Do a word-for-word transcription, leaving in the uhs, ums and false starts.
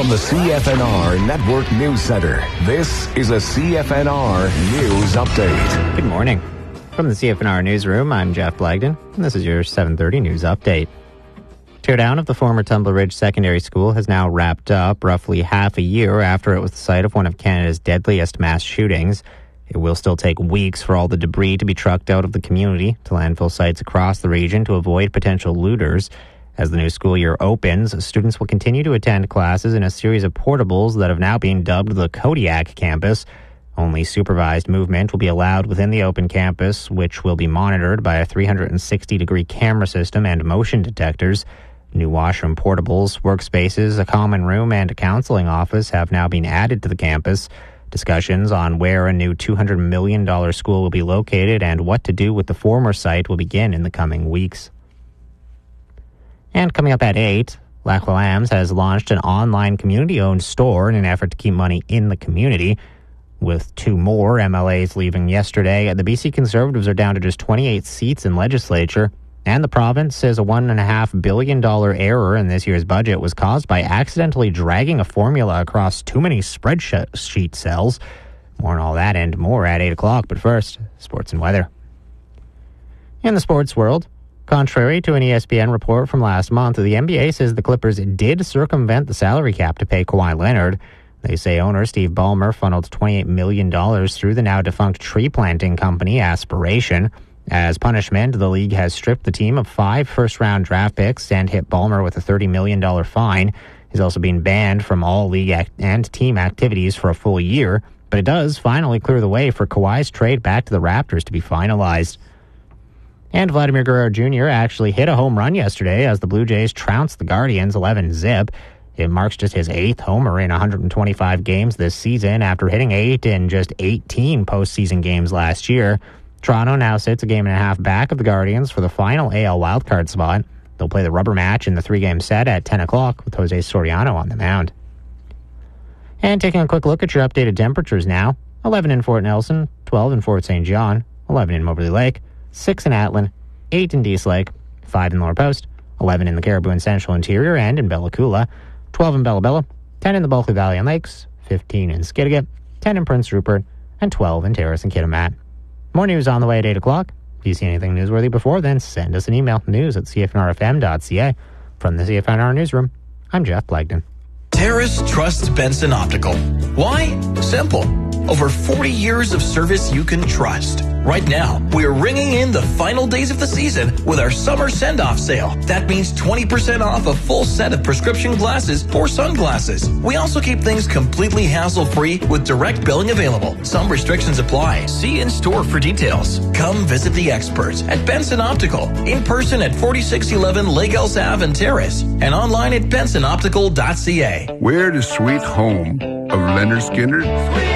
From the C F N R Network News Center, this is a C F N R News Update. Good morning. From the C F N R Newsroom, I'm Jeff Blagden, and this is your seven thirty News Update. Teardown of the former Tumble Ridge Secondary School has now wrapped up roughly half a year after it was the site of one of Canada's deadliest mass shootings. It will still take weeks for all the debris to be trucked out of the community to landfill sites across the region to avoid potential looters. As the new school year opens, students will continue to attend classes in a series of portables that have now been dubbed the Kodiak campus. Only supervised movement will be allowed within the open campus, which will be monitored by a three hundred sixty degree camera system and motion detectors. New washroom portables, workspaces, a common room, and a counseling office have now been added to the campus. Discussions on where a new two hundred million dollars school will be located and what to do with the former site will begin in the coming weeks. And coming up at eight, Lac La Lambs has launched an online community-owned store in an effort to keep money in the community. With two more M L As leaving yesterday, the B C Conservatives are down to just twenty-eight seats in legislature, and the province says a one point five billion dollars error in this year's budget was caused by accidentally dragging a formula across too many spreadsheet cells. More on all that and more at eight o'clock, but first, sports and weather. In the sports world, contrary to an E S P N report from last month, the N B A says the Clippers did circumvent the salary cap to pay Kawhi Leonard. They say owner Steve Ballmer funneled twenty-eight million dollars through the now-defunct tree planting company Aspiration. As punishment, the league has stripped the team of five first-round draft picks and hit Ballmer with a thirty million dollars fine. He's also been banned from all league act- and team activities for a full year, but it does finally clear the way for Kawhi's trade back to the Raptors to be finalized. And Vladimir Guerrero Junior actually hit a home run yesterday as the Blue Jays trounced the Guardians eleven zip. It marks just his eighth homer in one hundred twenty-five games this season after hitting eight in just eighteen postseason games last year. Toronto now sits a game and a half back of the Guardians for the final A L wildcard spot. They'll play the rubber match in the three-game set at ten o'clock with Jose Soriano on the mound. And taking a quick look at your updated temperatures now. eleven in Fort Nelson, twelve in Fort Saint John, eleven in Moberly Lake, six in Atlin, eight in Dease Lake, five in Lower Post, eleven in the Caribou and Central Interior and in Bella Coola, twelve in Bella Bella, ten in the Bulkley Valley and Lakes, fifteen in Skidegate, ten in Prince Rupert, and twelve in Terrace and Kitimat. More news on the way at eight o'clock. If you see anything newsworthy before then, send us an email, news at c f n r f m dot c a. From the C F N R Newsroom, I'm Jeff Blagden. Terrace trusts Benson Optical. Why? Simple. Over forty years of service you can trust. Right now, we're ringing in the final days of the season with our summer send-off sale. That means twenty percent off a full set of prescription glasses or sunglasses. We also keep things completely hassle-free with direct billing available. Some restrictions apply. See in-store for details. Come visit the experts at Benson Optical. In person at forty-six eleven Lake Elsa Ave and Terrace. And online at benson optical dot c a. Where the sweet home of Leonard Skinner?